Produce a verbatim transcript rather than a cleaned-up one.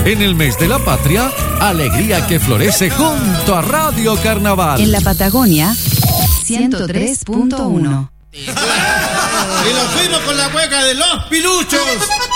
En el mes de la patria, alegría que florece junto a Radio Carnaval. En la Patagonia, ciento tres punto uno. Y nos fuimos con la hueca de los piluchos.